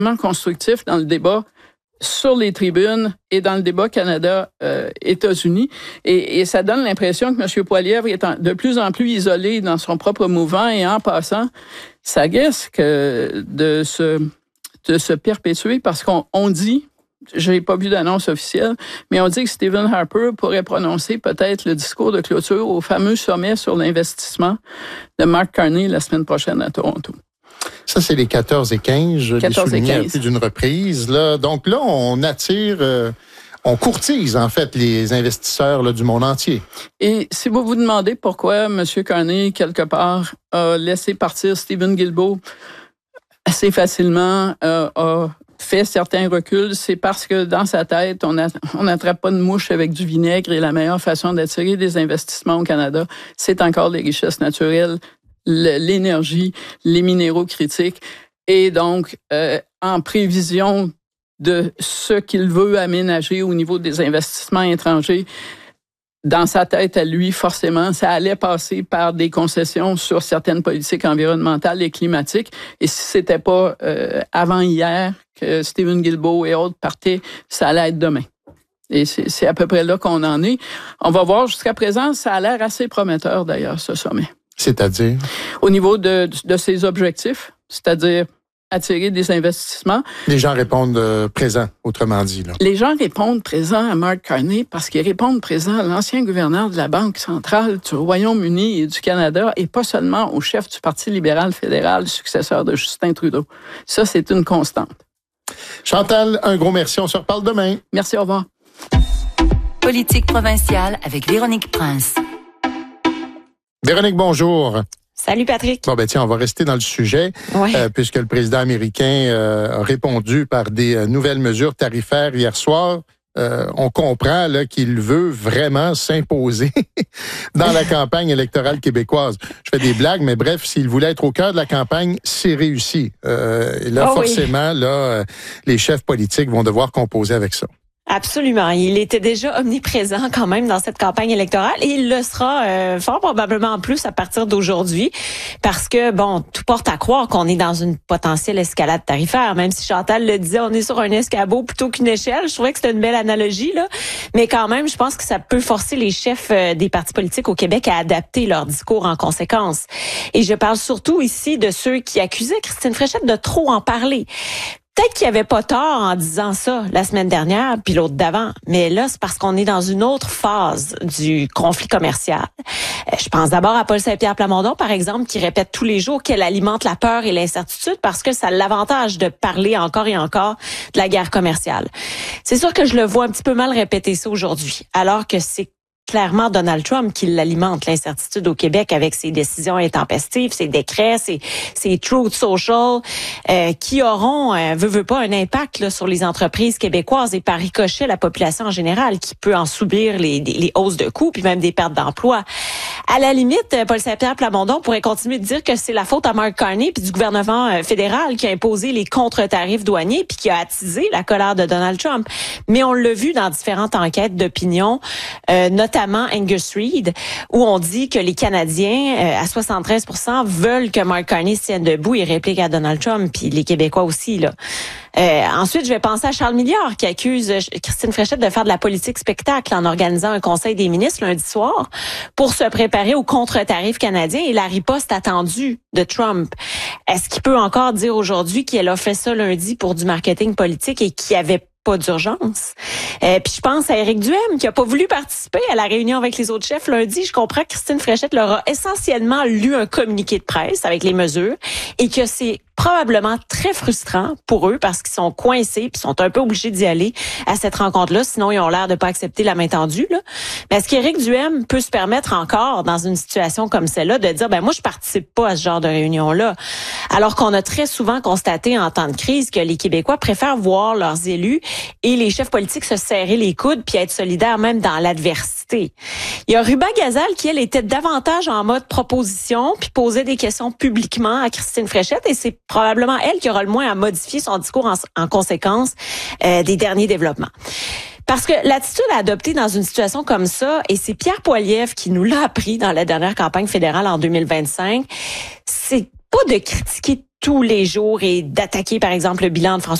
constructif dans le débat sur les tribunes et dans le débat Canada-États-Unis. Et ça donne l'impression que M. Poilievre est de plus en plus isolé dans son propre mouvement et en passant, ça risque de se perpétuer parce qu'on dit, j'ai pas vu d'annonce officielle, mais on dit que Stephen Harper pourrait prononcer peut-être le discours de clôture au fameux sommet sur l'investissement de Mark Carney la semaine prochaine à Toronto. Ça, c'est les 14 et 15. Je l'ai souligné à plus d'une reprise. Là. Donc là, on attire, on courtise, en fait, les investisseurs là, du monde entier. Et si vous vous demandez pourquoi M. Carney, quelque part, a laissé partir Stephen Guilbeault assez facilement, a fait certains reculs, c'est parce que dans sa tête, on n'attrape pas de mouche avec du vinaigre et la meilleure façon d'attirer des investissements au Canada, c'est encore les richesses naturelles, l'énergie, les minéraux critiques. Et donc, en prévision de ce qu'il veut aménager au niveau des investissements étrangers, dans sa tête à lui, forcément, ça allait passer par des concessions sur certaines politiques environnementales et climatiques. Et si c'était pas avant hier que Stephen Guilbeault et autres partaient, ça allait être demain. Et c'est à peu près là qu'on en est. On va voir, jusqu'à présent, ça a l'air assez prometteur d'ailleurs, ce sommet. C'est-à-dire? Au niveau de ses objectifs, c'est-à-dire attirer des investissements. Les gens répondent présent, autrement dit. Là. Les gens répondent présent à Mark Carney parce qu'ils répondent présent à l'ancien gouverneur de la Banque centrale du Royaume-Uni et du Canada et pas seulement au chef du Parti libéral fédéral, successeur de Justin Trudeau. Ça, c'est une constante. Chantal, un gros merci. On se reparle demain. Merci, au revoir. Politique provinciale avec Véronique Prince. Véronique, bonjour. Salut Patrick. Bon, ben tiens, on va rester dans le sujet, puisque le président américain a répondu par des nouvelles mesures tarifaires hier soir. On comprend là qu'il veut vraiment s'imposer dans la campagne électorale québécoise. Je fais des blagues, mais bref, s'il voulait être au cœur de la campagne, c'est réussi. Et là, forcément, là, les chefs politiques vont devoir composer avec ça. Absolument. Il était déjà omniprésent quand même dans cette campagne électorale et il le sera fort probablement plus à partir d'aujourd'hui parce que, bon, tout porte à croire qu'on est dans une potentielle escalade tarifaire. Même si Chantal le disait, on est sur un escabeau plutôt qu'une échelle. Je trouvais que c'était une belle analogie, là. Mais quand même, je pense que ça peut forcer les chefs des partis politiques au Québec à adapter leur discours en conséquence. Et je parle surtout ici de ceux qui accusaient Christine Fréchette de trop en parler. Peut-être qu'il n'y avait pas tort en disant ça la semaine dernière, puis l'autre d'avant. Mais là, c'est parce qu'on est dans une autre phase du conflit commercial. Je pense d'abord à Paul Saint-Pierre Plamondon, par exemple, qui répète tous les jours qu'elle alimente la peur et l'incertitude parce que ça a l'avantage de parler encore et encore de la guerre commerciale. C'est sûr que je le vois un petit peu mal répéter ça aujourd'hui, alors que c'est clairement Donald Trump qui l'alimente, l'incertitude au Québec avec ses décisions intempestives, ses décrets, ses Truth Social, qui auront, veut pas, un impact là, sur les entreprises québécoises et par ricochet la population en général qui peut en subir les hausses de coûts puis même des pertes d'emplois. À la limite, Paul Saint-Pierre Plamondon pourrait continuer de dire que c'est la faute à Mark Carney puis du gouvernement fédéral qui a imposé les contre-tarifs douaniers puis qui a attisé la colère de Donald Trump. Mais on l'a vu dans différentes enquêtes d'opinion, notamment Angus Reid, où on dit que les Canadiens, à 73%, veulent que Mark Carney se tienne debout et réplique à Donald Trump, puis les Québécois aussi, là. Ensuite, je vais penser à Charles Milliard qui accuse Christine Fréchette de faire de la politique spectacle en organisant un conseil des ministres lundi soir pour se préparer aux contre-tarifs canadiens et la riposte attendue de Trump. Est-ce qu'il peut encore dire aujourd'hui qu'elle a fait ça lundi pour du marketing politique et qu'il y avait pas d'urgence? Puis je pense à Éric Duhaime qui a pas voulu participer à la réunion avec les autres chefs lundi. Je comprends que Christine Fréchette leur a essentiellement lu un communiqué de presse avec les mesures et que c'est probablement très frustrant pour eux parce qu'ils sont coincés puis sont un peu obligés d'y aller à cette rencontre-là. Sinon, ils ont l'air de pas accepter la main tendue, là. Mais est-ce qu'Éric Duhaime peut se permettre encore, dans une situation comme celle-là, de dire, ben moi, je participe pas à ce genre de réunion-là? Alors qu'on a très souvent constaté en temps de crise que les Québécois préfèrent voir leurs élus et les chefs politiques se serrer les coudes puis être solidaires même dans l'adversité. Il y a Ruba Gazal qui, elle, était davantage en mode proposition puis posait des questions publiquement à Christine Fréchette et c'est probablement elle qui aura le moins à modifier son discours en conséquence des derniers développements. Parce que l'attitude à adopter dans une situation comme ça, et c'est Pierre Poilievre qui nous l'a appris dans la dernière campagne fédérale en 2025, c'est pas de critiquer tous les jours et d'attaquer, par exemple, le bilan de François